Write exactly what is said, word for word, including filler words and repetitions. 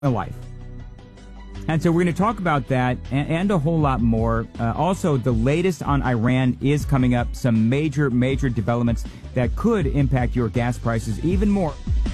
life. And so we're going to talk about that and, and a whole lot more. Uh, also, the latest on Iran is coming up. Some major, major developments that could impact your gas prices even more.